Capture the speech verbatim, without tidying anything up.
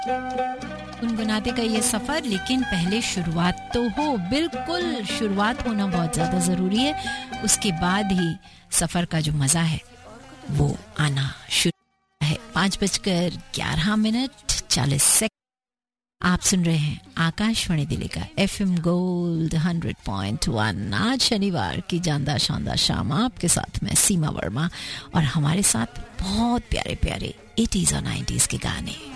गुनगुनाते का ये सफर, लेकिन पहले शुरुआत तो हो, बिल्कुल शुरुआत होना बहुत ज्यादा जरूरी है। उसके बाद ही सफर का जो मजा है वो आना शुरू है। पांच बजकर ग्यारह मिनट चालीस सेकंड आप सुन रहे हैं आकाशवाणी दिल्ली का FM gold hundred point one. आज शनिवार की जानदार शानदार शाम आपके साथ मैं सीमा वर्मा, और हमारे साथ बहुत प्यारे प्यारे एटीज़ और नाइंटीज़ के गाने।